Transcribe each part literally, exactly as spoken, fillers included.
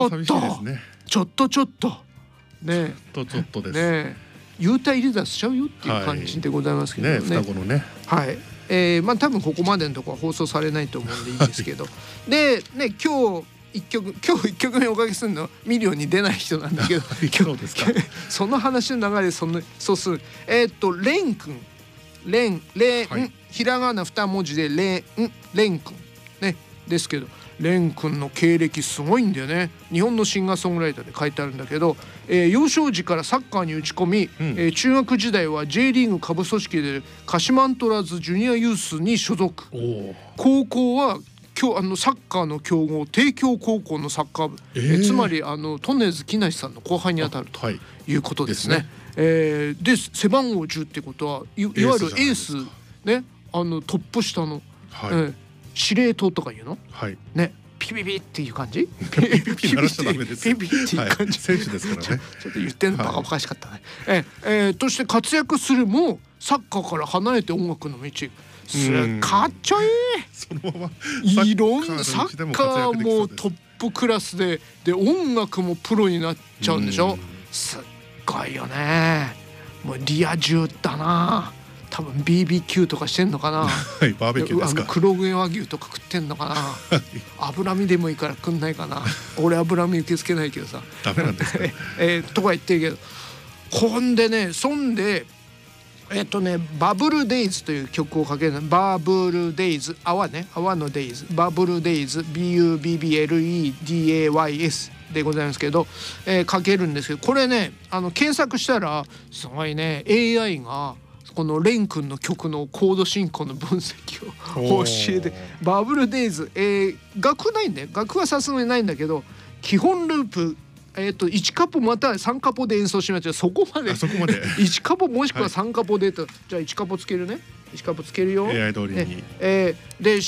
寂しいですね。 ちょっとちょっとねちょっとちょっとですね幽体離脱しちゃうよっていう感じでございますけどね。 はい、ね、双子のね。 はい。えー、まあ多分ここまでのところは放送されないと思うんでいいんですけど、でね今日一曲今日一曲目おかけするのミリオンに出ない人なんだけど今日ですかその話の流れそのそうするえー、っとレン君レンレン、はい、ひらがな二文字でレンレン君ねですけど、レン君の経歴すごいんだよね。日本のシンガーソングライターで書いてあるんだけど、えー、幼少時からサッカーに打ち込み、うん、えー、中学時代は J リーグ下部組織で鹿島アントラーズジュニアユースに所属。高校は今日あのサッカーの強豪帝京高校のサッカー部、えーえー、つまりあのトネーズ木梨さんの後輩にあたるということですね。えー、で背番号じゅうってことはい、いわゆるエースね、あのトップ下の、はい、えー、司令塔とかいうの、はい、ね、ピピピっていう感じピピピ鳴らしちゃダメですよ。ピピっていう感じ、 はい、選手ですからねちょっと言ってんのバカバカしかったね。はい、ええー、として活躍するもサッカーから離れて音楽の道すかっちょいい。そのままいろんなサッカーもトップクラスでで音楽もプロになっちゃうんでしょ。すっごいよね。もうリア充だな。多分 ビービーキュー とかしてんのかな。はい、バーベキューですか。あの黒毛和牛とか食ってんのかな。脂身でもいいから食んないかな。俺脂身受け付けないけどさ。 ダメなんですか。 えー、とか言ってるけど、こんでね、そんでえっとねバブルデイズという曲をかけるの。バブルデイズ、泡ね、泡のデイズ、バブルデイズ ビーユービービーエルイーディーエーワイエス でございますけど、えー、かけるんですけど、これねあの検索したらすごいね エーアイ がこのレン君の曲のコード進行の分析を教えて、バブルデイズ、えー、楽ないんだよ。楽はさすがにないんだけど、基本ループえー、といちカポまたはさんカポで演奏しました。そこまでそこまでいちカポもしくはさんカポでと、はい、じゃあいちカポつけるね。いちカポつけるよエーアイ 通りに、 えー、で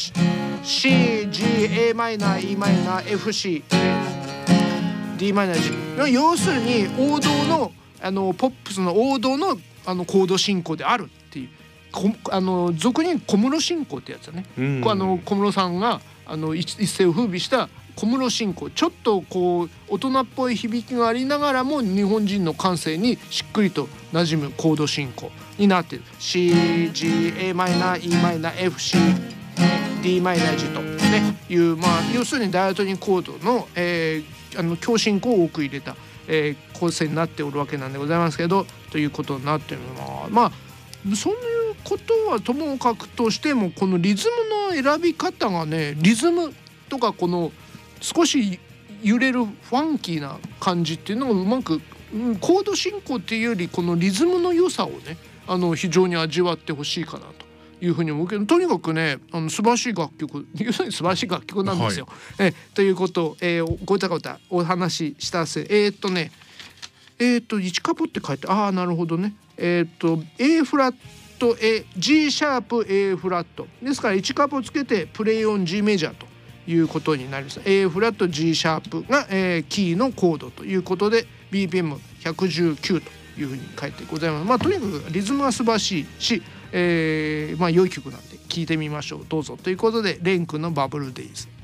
C、G、A マイナー、E マイナー、F、C、D マイナー、G、要するに王道のあのポップスの王道のあのコード進行であるっていう、あの俗に小室進行ってやつだね。あの小室さんがあの一世を風靡した小室進行、ちょっとこう大人っぽい響きがありながらも日本人の感性にしっくりと馴染むコード進行になっている。 C、G、A マイナー、E マイナー、F、C、D マイナー、G とねいう、まあ要するにダイアトニーコードの、えー、あの強進行を多く入れた、えー、構成になっておるわけなんでございますけど、ということになっているのは、まあそういうことはともかくとしても、このリズムの選び方がね、リズムとかこの少し揺れるファンキーな感じっていうのがうまく、うん、コード進行っていうよりこのリズムの良さをね、あの非常に味わってほしいかなというふうに思うけど、とにかくねあの素晴らしい楽曲、要するに素晴らしい楽曲なんですよ。はい、えということを、えー、ごたごたお話ししたせえー、っとねえー、っといちカポって書いて、ああなるほどね、えー、っと A フラット A G シャープ A フラットですからいちカポつけてプレイオン G メジャーということになります。 A フラット G シャープが、えー、キーのコードということで ビーピーエムひゃくじゅうきゅう というふうに書いてございます。まあとにかくリズムは素晴らしいし、えー、まあ良い曲なんで聴いてみましょう。どうぞということでレン君のバブルデイズ。